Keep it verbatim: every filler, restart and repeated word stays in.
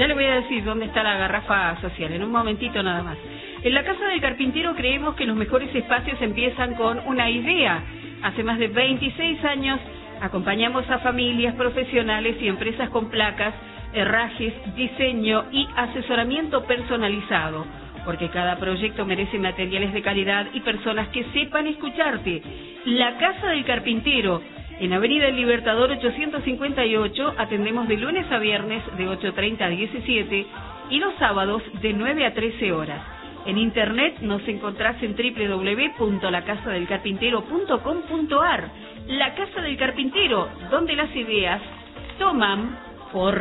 Ya le voy a decir dónde está la garrafa social, en un momentito nada más. En la Casa del Carpintero creemos que los mejores espacios empiezan con una idea. Hace más de veintiséis años acompañamos a familias, profesionales y empresas con placas, herrajes, diseño y asesoramiento personalizado, porque cada proyecto merece materiales de calidad y personas que sepan escucharte. La Casa del Carpintero, en Avenida El Libertador ochocientos cincuenta y ocho, atendemos de lunes a viernes de ocho treinta a diecisiete y los sábados de nueve a trece horas. En internet nos encontrás en doble u doble u doble u punto la casa del carpintero punto com punto a r. La Casa del Carpintero, donde las ideas toman forma.